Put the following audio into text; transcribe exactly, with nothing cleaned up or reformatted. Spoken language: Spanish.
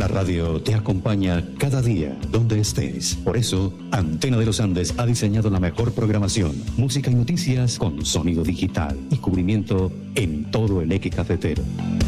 La radio te acompaña cada día, donde estés. Por eso, Antena de los Andes ha diseñado la mejor programación, música y noticias con sonido digital y cubrimiento en todo el eje cafetero.